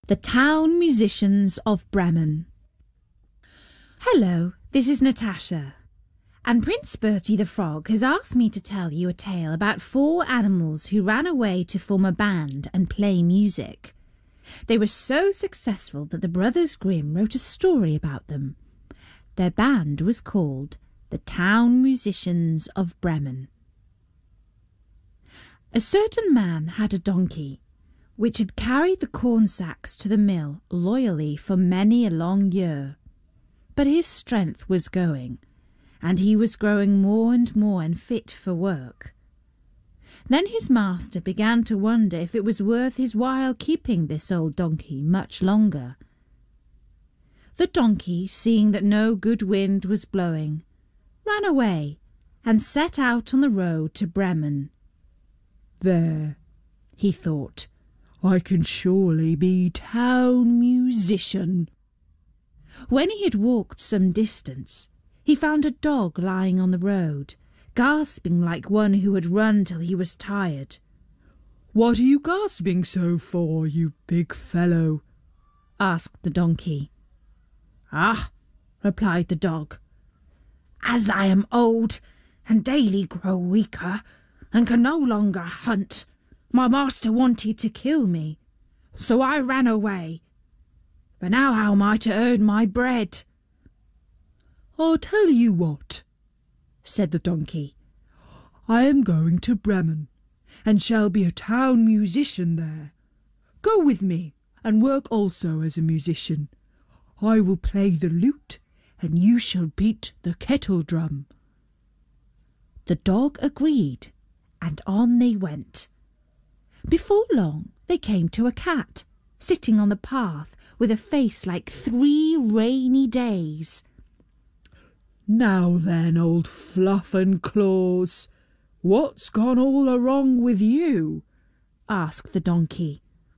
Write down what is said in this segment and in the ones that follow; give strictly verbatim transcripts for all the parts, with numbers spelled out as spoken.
The Town Musicians of Bremen. Hello, this is Natasha, and Prince Bertie the Frog has asked me to tell you a tale about four animals who ran away to form a band and play music. They were so successful that the Brothers Grimm wrote a story about them. Their band was called the Town Musicians of Bremen. A certain man had a donkey, which had carried the corn sacks to the mill loyally for many a long year. But his strength was going, and he was growing more and more unfit for work. Then his master began to wonder if it was worth his while keeping this old donkey much longer. The donkey, seeing that no good wind was blowing, ran away and set out on the road to Bremen. There, he thought, I can surely be town musician. When he had walked some distance, he found a dog lying on the road, gasping like one who had run till he was tired. What are you gasping so for, you big fellow? Asked the donkey. Ah, replied the dog, as I am old and daily grow weaker and can no longer hunt, my master wanted to kill me, so I ran away. But now how am I to earn my bread? I'll tell you what, said the donkey. I am going to Bremen, and shall be a town musician there. Go with me, and work also as a musician. I will play the lute, and you shall beat the kettle drum. The dog agreed, and on they went. Before long they came to a cat, sitting on the path with a face like three rainy days. Now then, old Fluff and Claws, what's gone all wrong with you? Asked the donkey.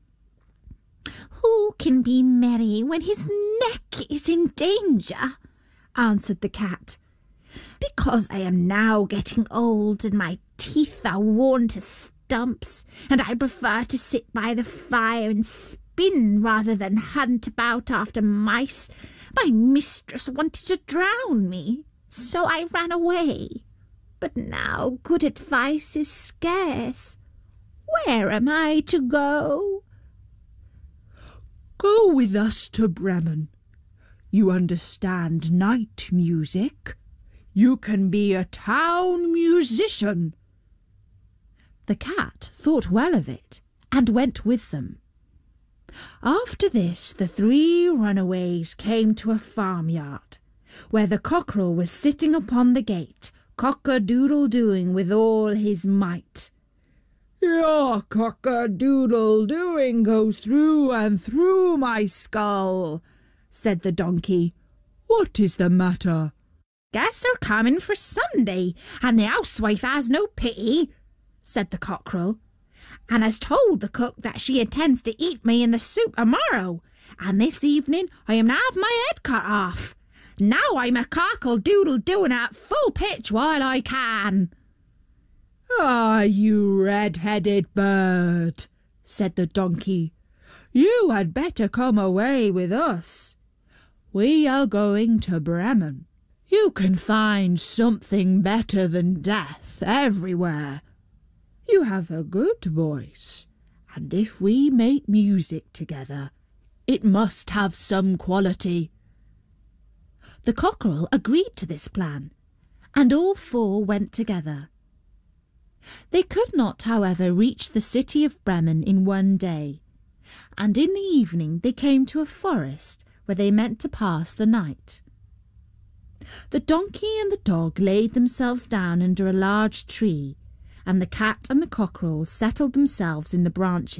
Who can be merry when his neck is in danger? Answered the cat. Because I am now getting old and my teeth are worn to stumps, and I prefer to sit by the fire and spin rather than hunt about after mice. My mistress wanted to drown me, so I ran away. But now good advice is scarce. Where am I to go? Go with us to Bremen. You understand night music. You can be a town musician. The cat thought well of it, and went with them. After this the three runaways came to a farmyard, where the cockerel was sitting upon the gate, cock-a-doodle-doing with all his might. Your cock-a-doodle-doing goes through and through my skull, said the donkey. What is the matter? Guess they're coming for Sunday, and the housewife has no pity, said the cockerel, and has told the cook that she intends to eat me in the soup tomorrow, and this evening I am to have my head cut off. Now I'm a cockle-doodle-doing at full pitch while I can. Ah, you red-headed bird, said the donkey, you had better come away with us. We are going to Bremen. You can find something better than death everywhere. You have a good voice, and if we make music together, it must have some quality. The cockerel agreed to this plan, and all four went together. They could not, however, reach the city of Bremen in one day, and in the evening they came to a forest where they meant to pass the night. The donkey and the dog laid themselves down under a large tree, and the cat and the cockerel settled themselves in the branches.